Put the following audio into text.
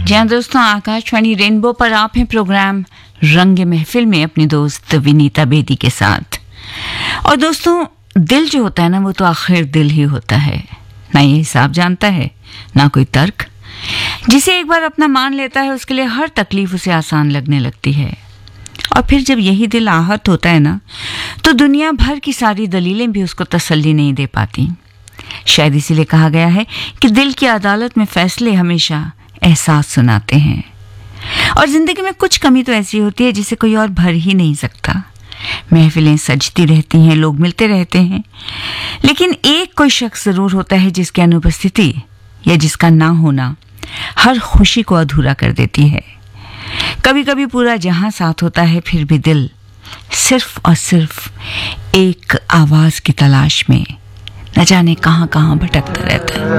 जी हाँ दोस्तों, आकाशवाणी रेनबो पर आप हैं प्रोग्राम रंग महफिल में अपनी दोस्त विनीता बेदी के साथ। और दोस्तों, दिल जो होता है ना, वो तो आखिर दिल ही होता है, ना ये हिसाब जानता है ना कोई तर्क। जिसे एक बार अपना मान लेता है उसके लिए हर तकलीफ उसे आसान लगने लगती है। और फिर जब यही दिल आहत होता है ना, तो दुनिया भर की सारी दलीलें भी उसको तसल्ली नहीं दे पाती। शायद इसीलिए कहा गया है कि दिल की अदालत में फैसले हमेशा एहसास सुनाते हैं। और जिंदगी में कुछ कमी तो ऐसी होती है जिसे कोई और भर ही नहीं सकता। महफिलें सजती रहती हैं, लोग मिलते रहते हैं, लेकिन एक कोई शख्स जरूर होता है जिसकी अनुपस्थिति या जिसका ना होना हर खुशी को अधूरा कर देती है। कभी कभी पूरा जहां साथ होता है, फिर भी दिल सिर्फ और सिर्फ एक आवाज की तलाश में न जाने कहां कहां भटकता रहता है।